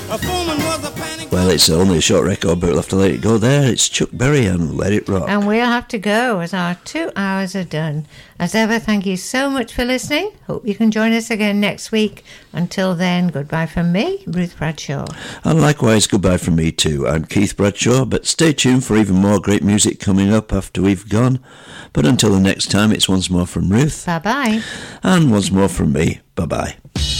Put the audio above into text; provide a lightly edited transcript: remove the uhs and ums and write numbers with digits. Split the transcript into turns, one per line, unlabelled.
Well, it's only a short record, but we'll have to let it go there. It's Chuck Berry and Let It Rock.
And we'll have to go as our 2 hours are done. As ever, thank you so much for listening. Hope you can join us again next week. Until then, goodbye from me, Ruth Bradshaw.
And likewise, goodbye from me too. I'm Keith Bradshaw, but stay tuned for even more great music coming up after we've gone. But until the next time, it's once more from Ruth.
Bye-bye.
And once more from me. Bye-bye.